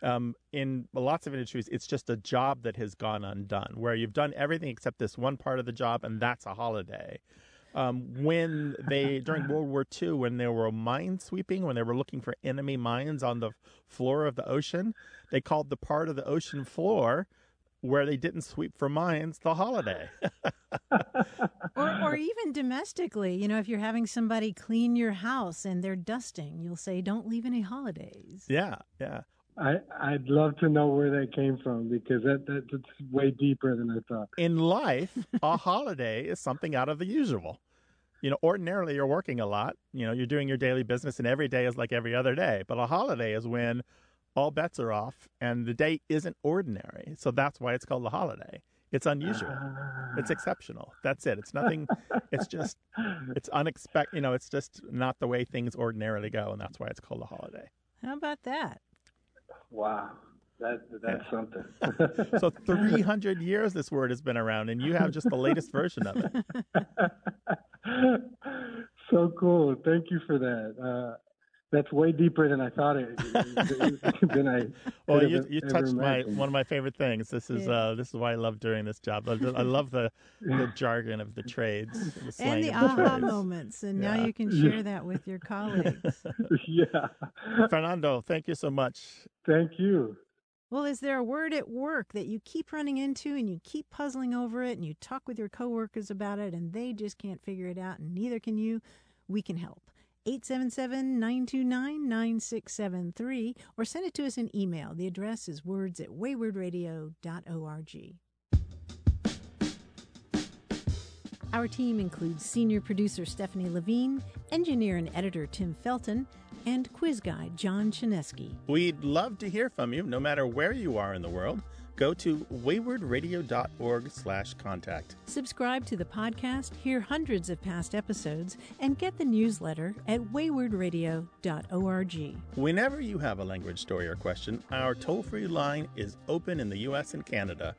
In lots of industries, it's just a job that has gone undone, where you've done everything except this one part of the job, and that's a holiday. During World War II, when they were mine sweeping, when they were looking for enemy mines on the floor of the ocean, they called the part of the ocean floor where they didn't sweep for mines the holiday. Or even domestically, if you're having somebody clean your house and they're dusting, you'll say, don't leave any holidays. Yeah. I'd love to know where that came from, because that's way deeper than I thought. In life, a holiday is something out of the usual. Ordinarily you're working a lot. You're doing your daily business, and every day is like every other day. But a holiday is when all bets are off and the day isn't ordinary. So that's why it's called a holiday. It's unusual. It's exceptional. That's it. It's nothing. It's unexpected. It's just not the way things ordinarily go, and that's why it's called a holiday. How about that? Wow. That's something. So 300 years this word has been around, and you have just the latest version of it. So cool. Thank you for that. That's way deeper than I thought it. Well, you touched one of my favorite things. This is why I love doing this job. I love the jargon of the trades, the slang and the of the aha trades. moments, and now you can share that with your colleagues. Yeah. Fernando, thank you so much. Thank you. Well, is there a word at work that you keep running into and you keep puzzling over it, and you talk with your coworkers about it and they just can't figure it out, and neither can you? We can help. 877-929-9673, or send it to us in email. The address is words@waywardradio.org. Our team includes senior producer Stephanie Levine, engineer and editor Tim Felton, and quiz guy John Chinesky. We'd love to hear from you, no matter where you are in the world. Go to waywardradio.org/contact. Subscribe to the podcast, hear hundreds of past episodes, and get the newsletter at waywardradio.org. Whenever you have a language story or question, our toll-free line is open in the U.S. and Canada,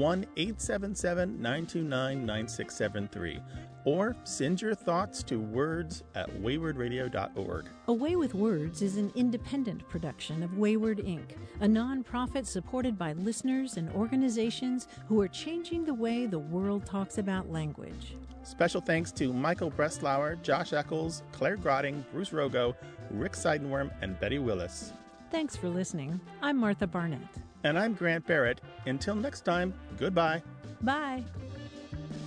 1-877-929-9673. Or send your thoughts to words@waywardradio.org. A Way with Words is an independent production of Wayward Inc., a nonprofit supported by listeners and organizations who are changing the way the world talks about language. Special thanks to Michael Breslauer, Josh Eccles, Claire Grotting, Bruce Rogo, Rick Seidenworm, and Betty Willis. Thanks for listening. I'm Martha Barnett. And I'm Grant Barrett. Until next time, goodbye. Bye.